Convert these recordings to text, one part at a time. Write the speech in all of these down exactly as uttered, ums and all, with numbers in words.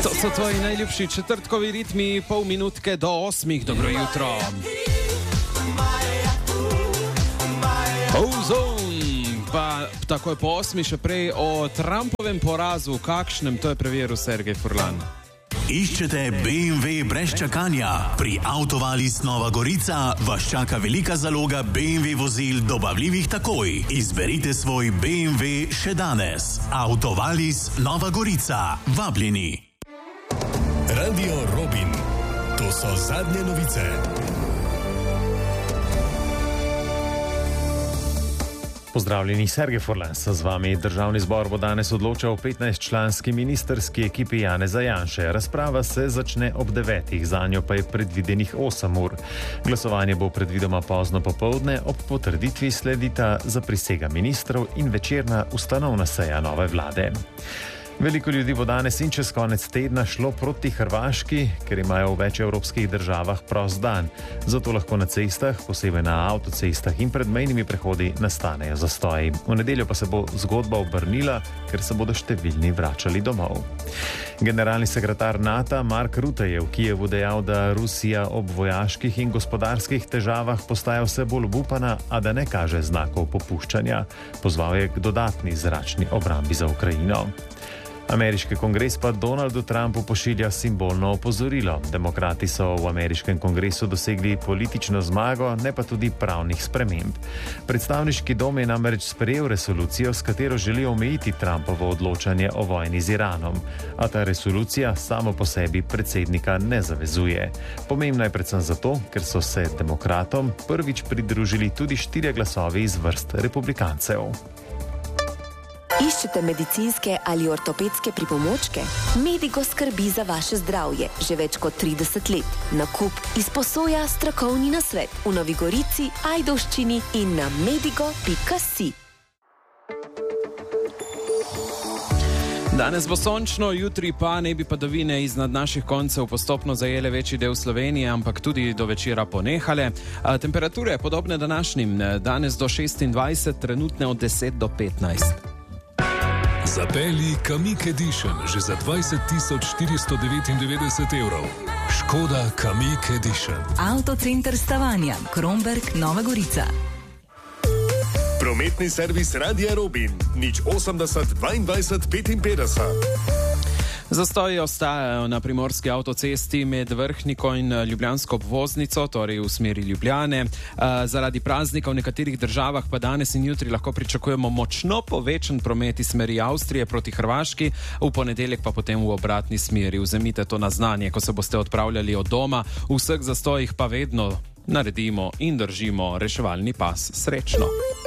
To so tvoji najljubši četrtkovi ritmi, pol minutke do osmih. Dobro jutro. Ozone, pa takoj po osmi še prej o Trumpovem porazu, kakšnem, to je preveril Sergej Furlan. Iščete B M W brez čakanja? Pri Autovalis Nova Gorica vas čaka velika zaloga B M W vozil dobavljivih takoj. Izberite svoj B M W še danes. Autovalis Nova Gorica. Vabljeni. Radio Robin. To so zadnje novice. Pozdravljeni, Sergej Furlan so z vami. Državni zbor bo danes odločal o petnajstčlanski ministrski ekipi Janeza Janše. Razprava se začne ob devetih, zanjo pa je predvidenih osem ur. Glasovanje bo predvidoma pozno popoldne, ob potrditvi sledita zaprisega ministrov in večerna ustanovna seja nove vlade. Veliko ljudi bo danes in čez konec tedna šlo proti Hrvaški, ker imajo v več evropskih državah prost dan. Zato lahko na cestah, posebej na avtocestah in pred mejnimi prehodi, nastanejo zastoji. V nedeljo pa se bo zgodba obrnila, ker se bodo številni vračali domov. Generalni sekretar NATO Mark Rutte je v Kijevu dejal, da Rusija ob vojaških in gospodarskih težavah postaja vse bolj obupana, a da ne kaže znakov popuščanja. Pozval je k dodatni zračni obrambi za Ukrajino. Ameriški kongres pa Donaldu Trumpu pošilja simbolno opozorilo. Demokrati so v ameriškem kongresu dosegli politično zmago, ne pa tudi pravnih sprememb. Predstavniški dom je namreč sprejel resolucijo, s katero želi omejiti Trumpovo odločanje o vojni z Iranom. A ta resolucija samo po sebi predsednika ne zavezuje. Pomembna je predvsem zato, ker so se demokratom prvič pridružili tudi štirje glasovi iz vrst republikancev. Iščete medicinske ali ortopedske pripomočke? Medigo skrbi za vaše zdravje že več kot trideset let. Nakup, izposoja, strokovni nasvet v Novi Gorici, Ajdovščini in na medigo pika si. Danes bo sončno, jutri pa ne bi padavine iznad naših koncev postopno zajele večji del Slovenije, ampak tudi do večera ponehale. Temperature podobne današnjim, danes do šestindvajset, trenutne od deset do petnajst. Zapelji Kamiq Edition že za dvajset tisoč štiristo devetindevetdeset evrov. Škoda Kamiq Edition. Avtocenter Stavanja, Kromberk, Nova Gorica. Prometni servis Radia Robin. nič osemdeset dvaindvajset petinpetdeset. Zastoji ostajajo na primorski avtocesti med Vrhniko in ljubljansko obvoznico, torej v smeri Ljubljane. Zaradi praznika v nekaterih državah pa danes in jutri lahko pričakujemo močno povečan promet iz smeri Avstrije proti Hrvaški, v ponedeljek pa potem v obratni smeri. Vzemite to na znanje, ko se boste odpravljali od doma. V vseh zastojih pa vedno naredimo in držimo reševalni pas. Srečno!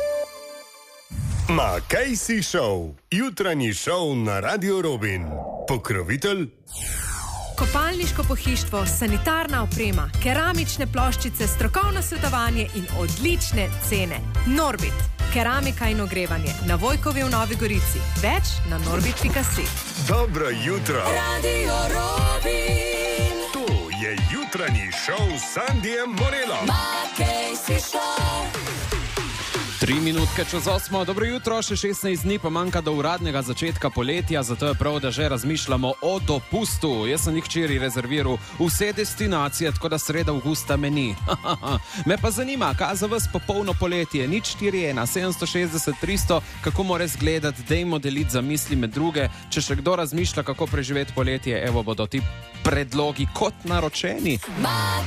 Makejsi Show. Jutranji šov na Radio Robin. Pokrovitelj? Kopalniško pohištvo, sanitarna oprema, keramične ploščice, strokovno svetovanje in odlične cene. Norbit. Keramika in ogrevanje. Na Vojkovi v Novi Gorici. Več na norbit pika si. Dobro jutro. Radio Robin. To je jutranji šov s Sandijem Morelom. Makejsi Show. Tri minutke čez osmo, dobro jutro, še šestnajst dni pa manjka do uradnega začetka poletja, zato je prav, da že razmišljamo o dopustu. Jaz sem jih včeraj rezerviral vse destinacije, tako da sreda avgusta meni. Me pa zanima, kaj za vas popolno poletje, nič štiri ena sedemsto šestdeset tristo, kako mora izgledati, dejmo deliti za misli med druge. Če še kdo razmišlja, kako preživeti poletje, evo bodo ti predlogi kot naročeni.